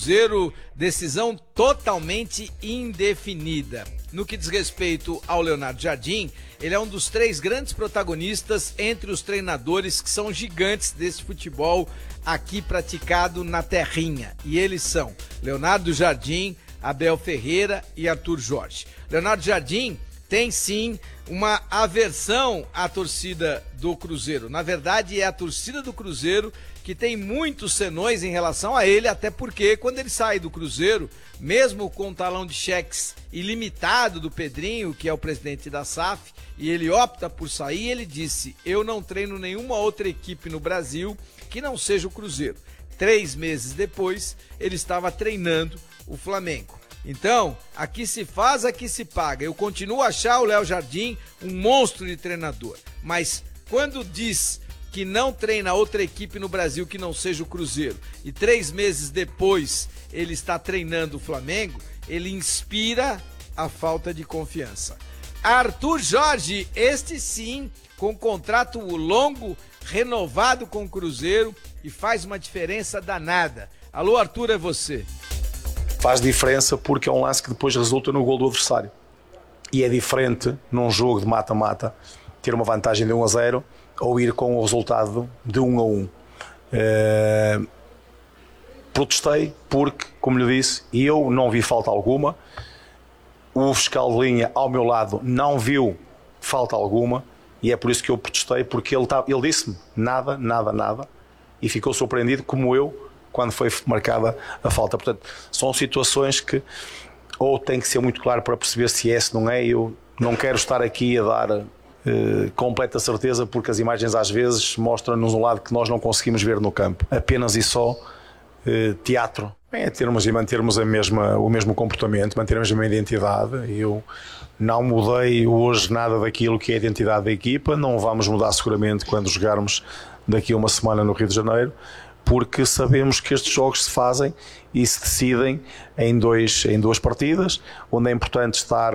Cruzeiro, decisão totalmente indefinida. No que diz respeito ao Leonardo Jardim, ele é um dos 3 grandes protagonistas entre os treinadores que são gigantes desse futebol aqui praticado na terrinha. E eles são Leonardo Jardim, Abel Ferreira e Arthur Jorge. Leonardo Jardim tem sim uma aversão à torcida do Cruzeiro. Na verdade, é a torcida do Cruzeiro que tem muitos senões em relação a ele, até porque quando ele sai do Cruzeiro, mesmo com o talão de cheques ilimitado do Pedrinho, que é o presidente da SAF, e ele opta por sair, ele disse: eu não treino nenhuma outra equipe no Brasil que não seja o Cruzeiro. 3 meses depois, ele estava treinando o Flamengo. Então, aqui se faz, aqui se paga. Eu continuo a achar o Léo Jardim um monstro de treinador, mas quando diz que não treina outra equipe no Brasil que não seja o Cruzeiro, e 3 meses depois ele está treinando o Flamengo, ele inspira a falta de confiança. Arthur Jorge, este sim, com contrato longo, renovado com o Cruzeiro, e faz uma diferença danada. Alô, Arthur, é você. Faz diferença porque é um lance que depois resulta no gol do adversário. E é diferente, num jogo de mata-mata, ter uma vantagem de 1-0 ou ir com o resultado de 1-1. Protestei porque, como lhe disse, eu não vi falta alguma. O fiscal de linha ao meu lado não viu falta alguma. E é por isso que eu protestei, porque ele disse-me nada, nada, nada. E ficou surpreendido, como eu, quando foi marcada a falta. Portanto, são situações que ou tem que ser muito claro para perceber se é, se não é. Eu não quero estar aqui a dar completa certeza, porque as imagens às vezes mostram-nos um lado que nós não conseguimos ver no campo. Apenas e só teatro. É termos e mantermos o mesmo comportamento, mantermos a mesma identidade. Eu não mudei hoje nada daquilo que é a identidade da equipa. Não vamos mudar seguramente quando jogarmos daqui a uma semana no Rio de Janeiro, porque sabemos que estes jogos se fazem e se decidem em duas partidas, onde é importante estar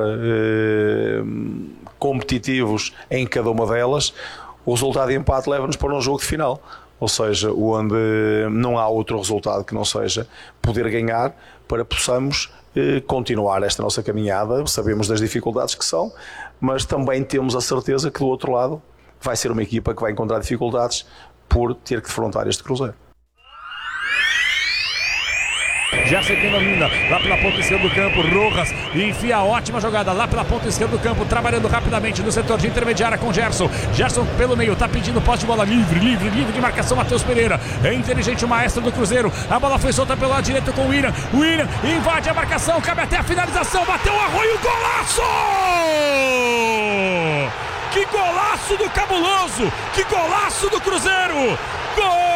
competitivos em cada uma delas. O resultado de empate leva-nos para um jogo de final, ou seja, onde não há outro resultado que não seja poder ganhar para possamos continuar esta nossa caminhada. Sabemos das dificuldades que são, mas também temos a certeza que do outro lado vai ser uma equipa que vai encontrar dificuldades por ter que defrontar este Cruzeiro. Gerson que domina lá pela ponta esquerda do campo. Rojas enfia a ótima jogada lá pela ponta esquerda do campo, trabalhando rapidamente no setor de intermediária com Gerson. Gerson pelo meio, tá pedindo posse de bola livre de marcação. Matheus Pereira é inteligente, o maestro do Cruzeiro. A bola foi solta pelo lado direito com o William. O William invade a marcação, cabe até a finalização. Bateu o Arroio, golaço! Que golaço do Cabuloso! Que golaço do Cruzeiro! Gol!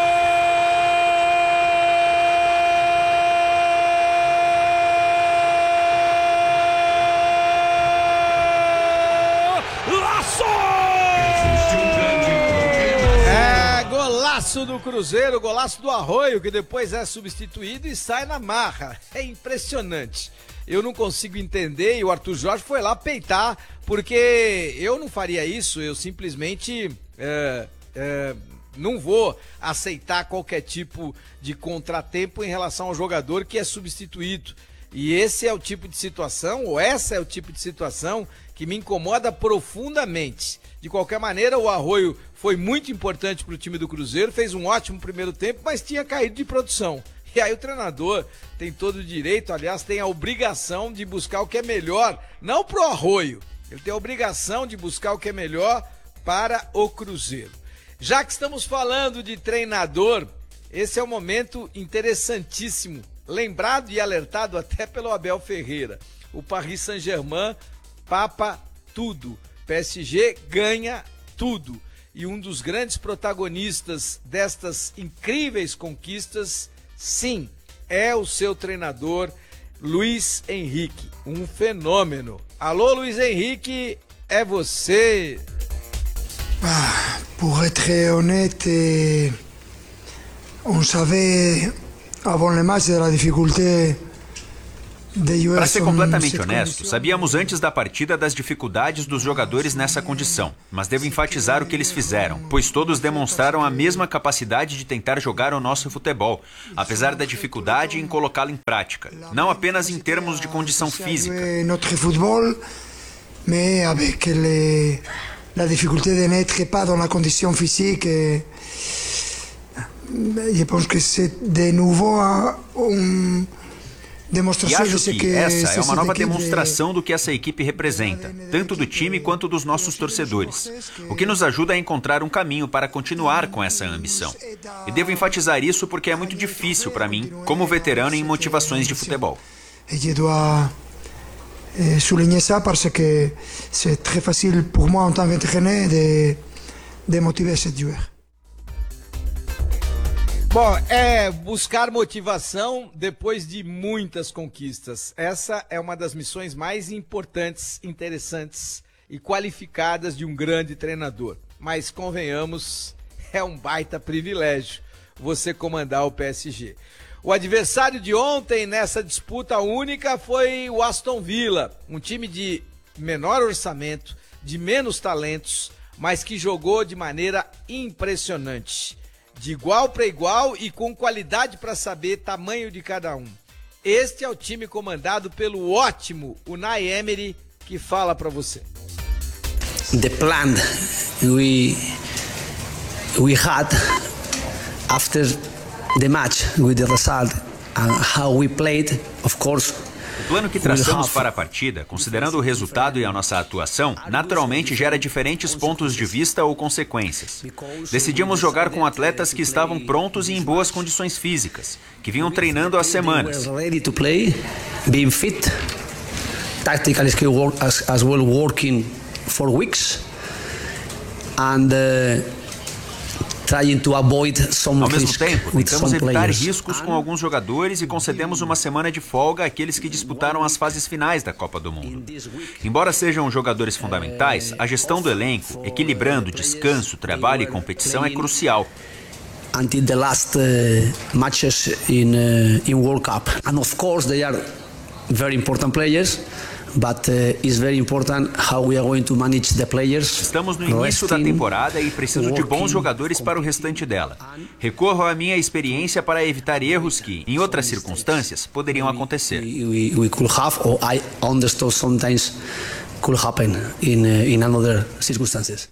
Golaço do Cruzeiro, golaço do Arroio, que depois é substituído e sai na marra. É impressionante. Eu não consigo entender, e o Arthur Jorge foi lá peitar, porque eu não faria isso. Eu simplesmente não vou aceitar qualquer tipo de contratempo em relação ao jogador que é substituído. E esse é o tipo de situação, ou essa é o tipo de situação que me incomoda profundamente. De qualquer maneira, o Arroio foi muito importante para o time do Cruzeiro, fez um ótimo primeiro tempo, mas tinha caído de produção. E aí o treinador tem todo o direito, aliás, tem a obrigação de buscar o que é melhor, não para o Arroio, ele tem a obrigação de buscar o que é melhor para o Cruzeiro. Já que estamos falando de treinador, esse é um momento interessantíssimo, lembrado e alertado até pelo Abel Ferreira. O Paris Saint-Germain papa tudo, PSG ganha tudo. E um dos grandes protagonistas destas incríveis conquistas, sim, é o seu treinador, Luiz Henrique, um fenômeno. Alô, Luiz Henrique, é você. Pour être honnête, on savait avant le match de la difficulté Para ser completamente honesto, sabíamos antes da partida das dificuldades dos jogadores nessa condição, mas devo enfatizar o que eles fizeram, pois todos demonstraram a mesma capacidade de tentar jogar o nosso futebol, apesar da dificuldade em colocá-lo em prática, não apenas em termos de condição física. Notre football, mais avec la difficulté de n'être pas dans la condition physique. Je pense que c'est de nouveau E acho que essa é uma nova demonstração do que essa equipe representa, tanto do time quanto dos nossos torcedores, o que nos ajuda a encontrar um caminho para continuar com essa ambição. E devo enfatizar isso porque é muito difícil para mim, como veterano em motivações de futebol. Et je dois souligner ça parce que c'est très facile pour moi en tant qu'entraîneur de motiver ces joueurs. Bom, buscar motivação depois de muitas conquistas. Essa é uma das missões mais importantes, interessantes e qualificadas de um grande treinador. Mas, convenhamos, é um baita privilégio você comandar o PSG. O adversário de ontem nessa disputa única foi o Aston Villa, um time de menor orçamento, de menos talentos, mas que jogou de maneira impressionante. De igual para igual e com qualidade para saber tamanho de cada um. Este é o time comandado pelo ótimo Unai Emery, que fala para você. The plan we had after the match with the result and how we played, of course. O plano que traçamos para a partida, considerando o resultado e a nossa atuação, naturalmente gera diferentes pontos de vista ou consequências. Decidimos jogar com atletas que estavam prontos e em boas condições físicas, que vinham treinando há semanas. Ready to play, being fit, tactical skill as well working for weeks, and trying to avoid some Ao mesmo risk tempo, with tentamos some evitar players. riscos com alguns jogadores e concedemos uma semana de folga àqueles que disputaram as fases finais da Copa do Mundo. Embora sejam jogadores fundamentais, a gestão do elenco, equilibrando descanso, trabalho e competição, é crucial. Until the last matches in World Cup, and of course they are very important players. But it's very important how we are going to manage the players. Estamos no início da temporada e preciso de bons jogadores para o restante dela. Recorro à minha experiência para evitar erros que, em outras circunstâncias, poderiam acontecer. We could have, or I understood sometimes could happen in another circumstances.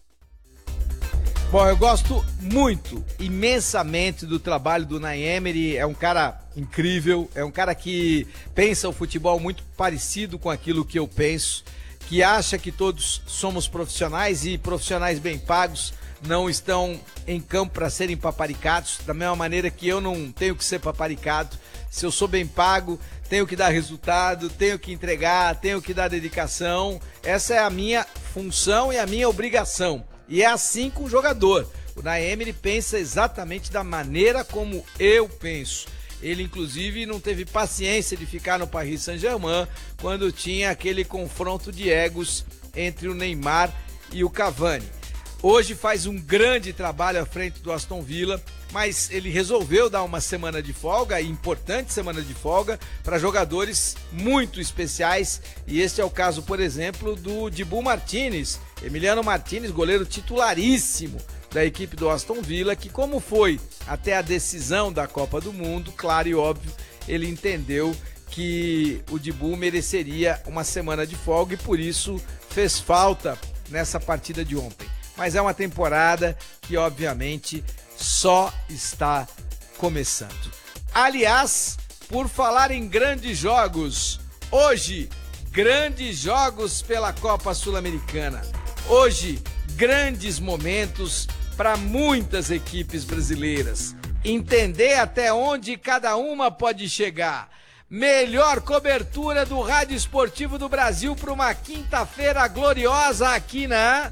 Bom, eu gosto muito, imensamente do trabalho do Unai Emery, é um cara incrível, é um cara que pensa o futebol muito parecido com aquilo que eu penso, que acha que todos somos profissionais e profissionais bem pagos não estão em campo para serem paparicados, da mesma maneira que eu não tenho que ser paparicado. Se eu sou bem pago, tenho que dar resultado, tenho que entregar, tenho que dar dedicação, essa é a minha função e a minha obrigação. E é assim com o jogador. O Unai Emery pensa exatamente da maneira como eu penso. Ele, inclusive, não teve paciência de ficar no Paris Saint-Germain quando tinha aquele confronto de egos entre o Neymar e o Cavani. Hoje faz um grande trabalho à frente do Aston Villa, mas ele resolveu dar uma semana de folga, importante semana de folga, para jogadores muito especiais. E este é o caso, por exemplo, do Dibu Martínez, Emiliano Martínez, goleiro titularíssimo da equipe do Aston Villa, que como foi até a decisão da Copa do Mundo, claro e óbvio, ele entendeu que o Dibu mereceria uma semana de folga e por isso fez falta nessa partida de ontem. Mas é uma temporada que, obviamente, só está começando. Aliás, por falar em grandes jogos, hoje, grandes jogos pela Copa Sul-Americana. Hoje, grandes momentos para muitas equipes brasileiras. Entender até onde cada uma pode chegar. Melhor cobertura do Rádio Esportivo do Brasil para uma quinta-feira gloriosa aqui na...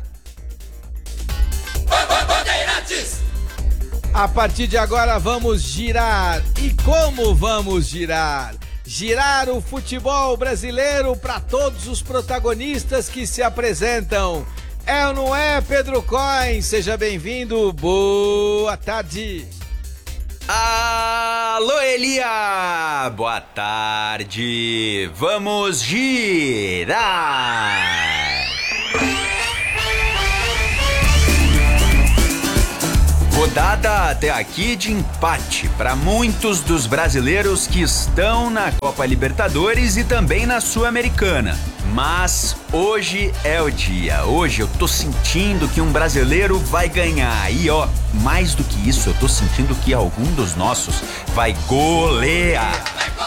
A partir de agora vamos girar. E como vamos girar? Girar o futebol brasileiro para todos os protagonistas que se apresentam. É ou não é, Pedro Coin? Seja bem-vindo. Boa tarde. Alô, Alô, Elia! Boa tarde! Vamos girar! Rodada até aqui de empate para muitos dos brasileiros que estão na Copa Libertadores e também na Sul-Americana. Mas hoje é o dia. Hoje eu tô sentindo que um brasileiro vai ganhar. E ó, mais do que isso, eu tô sentindo que algum dos nossos vai golear.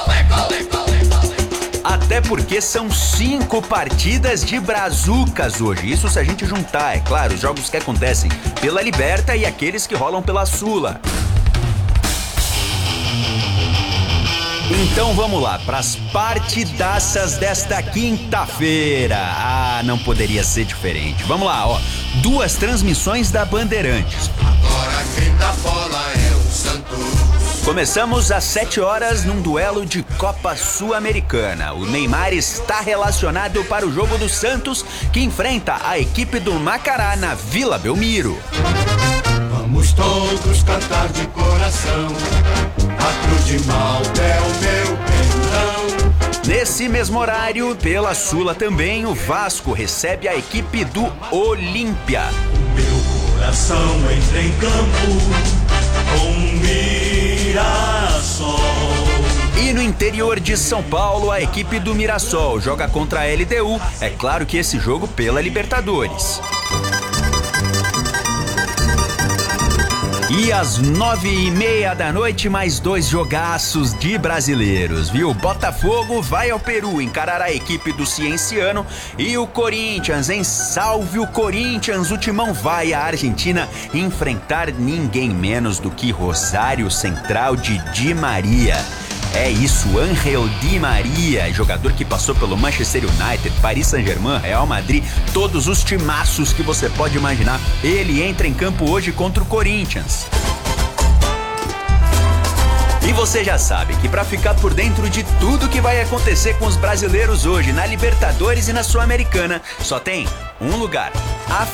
Até porque são 5 partidas de brazucas hoje. Isso se a gente juntar, é claro, os jogos que acontecem pela Liberta e aqueles que rolam pela Sula. Então vamos lá, para as partidaças desta quinta-feira. Ah, não poderia ser diferente. Vamos lá, ó. 2 transmissões da Bandeirantes. Agora quem dá bola é o Santos. Começamos às 7 horas num duelo de Copa Sul-Americana. O Neymar está relacionado para o jogo do Santos, que enfrenta a equipe do Macará na Vila Belmiro. Vamos todos cantar de coração, a cruz de Malta é o meu perdão. Nesse mesmo horário, pela Sula também, o Vasco recebe a equipe do Olímpia. Meu coração entra em campo com Mirassol. E no interior de São Paulo, a equipe do Mirassol joga contra a LDU. É claro que esse jogo pela Libertadores. E às 9h30 da noite, mais 2 jogaços de brasileiros, viu? Botafogo vai ao Peru encarar a equipe do Cienciano e o Corinthians, hein? Salve o Corinthians! O Timão vai à Argentina enfrentar ninguém menos do que Rosário Central de Di Maria. É isso, Ángel Di Maria, jogador que passou pelo Manchester United, Paris Saint-Germain, Real Madrid, todos os timaços que você pode imaginar. Ele entra em campo hoje contra o Corinthians. E você já sabe que para ficar por dentro de tudo que vai acontecer com os brasileiros hoje na Libertadores e na Sul-Americana, só tem um lugar.